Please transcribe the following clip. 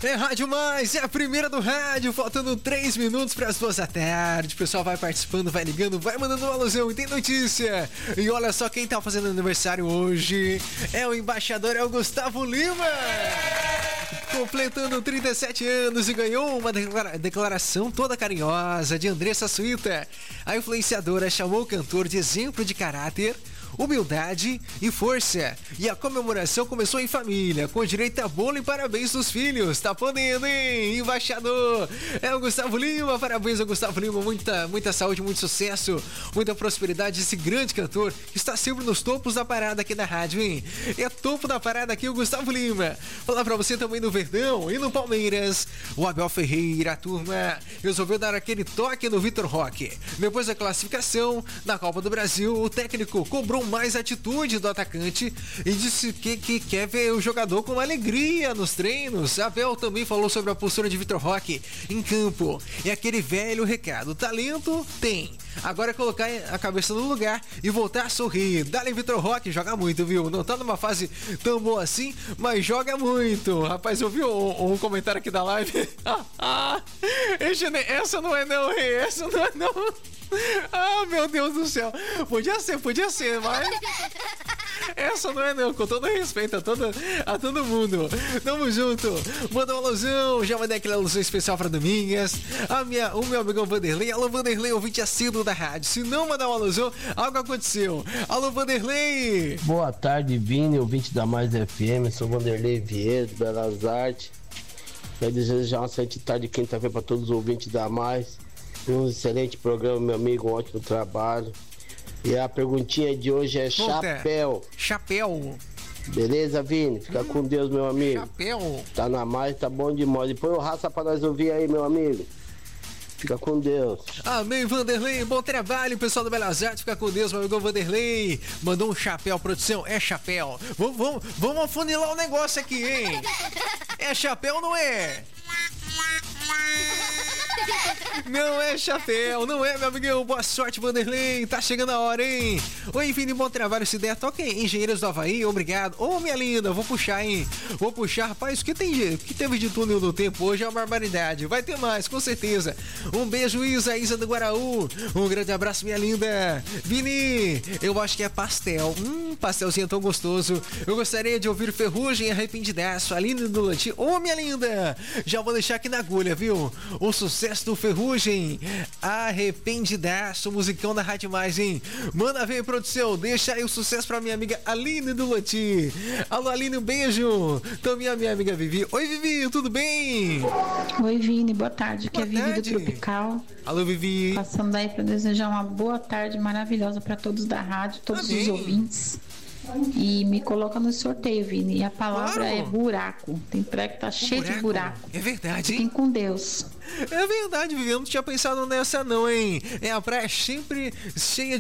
É Rádio Mais, é a primeira do rádio, faltando 3 minutos para as 2 da tarde. O pessoal vai participando, vai ligando, vai mandando uma alusão e tem notícia. E olha só quem tá fazendo aniversário hoje. É o embaixador, é o Gustavo Lima. Completando 37 anos e ganhou uma declaração toda carinhosa de Andressa Suíta. A influenciadora chamou o cantor de exemplo de caráter, humildade e força. E a comemoração começou em família, com direito a bolo e parabéns dos filhos. Tá podendo, hein? Embaixador! É o Gustavo Lima, parabéns ao Gustavo Lima. Muita saúde, muito sucesso, muita prosperidade. Esse grande cantor que está sempre nos topos da parada aqui da rádio, hein? É topo da parada aqui o Gustavo Lima. Falar pra você também no Verdão e no Palmeiras. O Abel Ferreira, a turma, resolveu dar aquele toque no Vitor Roque. Depois da classificação na Copa do Brasil, o técnico cobrou mais atitude do atacante e disse que quer ver o jogador com alegria nos treinos. Abel também falou sobre a postura de Vitor Roque em campo. É aquele velho recado: talento tem, agora é colocar a cabeça no lugar e voltar a sorrir. Dale, Vitor Roque, joga muito, viu? Não tá numa fase tão boa assim, mas joga muito. Rapaz, eu vi um comentário aqui da live. Essa não é não, essa não é não. Ah, meu Deus do céu. Podia ser, mas essa não é não, com todo respeito a todo mundo. Tamo junto. Manda uma alusão, já mandei aquela alusão especial pra Domingas. O meu amigão Vanderlei. Alô, Vanderlei, ouvinte assíduo da rádio. Se não mandar uma alusão, algo aconteceu. Alô, Vanderlei. Boa tarde, Vini, ouvinte da Mais FM. Sou Vanderlei Vieira, de Belas Artes. Quero desejar uma excelente tarde, quinta-feira, pra todos os ouvintes da Mais. Um excelente programa, meu amigo, um ótimo trabalho. E a perguntinha de hoje é chapéu. Chapéu. Beleza, Vini? Fica com Deus, meu amigo. Chapéu. Tá na mais, tá bom demais. Põe o raça pra nós ouvir aí, meu amigo. Fica com Deus. Amém, Vanderlei. Bom trabalho, pessoal do Belas Artes. Fica com Deus, meu amigo Vanderlei. Mandou um chapéu, produção. É chapéu. Vamos afunilar o negócio aqui, hein? É chapéu ou não é? Não é chapéu, não é, meu amiguinho. Boa sorte, Vanderlei. Tá chegando a hora, hein? Oi, Vini, bom trabalho. Se der, toca aí. Engenheiros do Havaí, obrigado. Ô, minha linda, vou puxar, hein? Vou puxar, rapaz. O que teve de túnel do tempo hoje é uma barbaridade. Vai ter mais, com certeza. Um beijo, Isa do Guaraú. Um grande abraço, minha linda. Vini, eu acho que é pastel. Pastelzinho tão gostoso. Eu gostaria de ouvir Ferrugem, Arrependidaço, Aline do Lantim. Ô, minha linda, já vou deixar aqui na agulha, viu? O sucesso do Ferrugem, Arrependidaço, musicão da Rádio Mais, hein? Manda ver, produção, deixa aí o sucesso pra minha amiga Aline do Lantim. Alô, Aline, um beijo. Também a minha amiga Vivi. Oi, Vivi, tudo bem? Oi, Vini, boa tarde. Aqui é a Vivi do Tropical. Alô, Vivi. Passando aí pra desejar uma boa tarde maravilhosa pra todos da rádio, todos os ouvintes. E me coloca no sorteio, Vini. E a palavra é buraco. Tem prego que tá cheio de buraco. É verdade, hein? Fiquem com Deus. É verdade, Vivi. Eu não tinha pensado nessa não, hein? É a praia sempre cheia